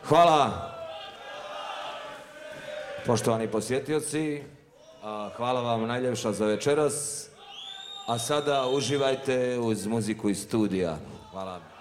Hvala. Poštovani posjetioci, hvala vam najljepša za večeras. A sada uživajte uz muziku iz studija. Hvala.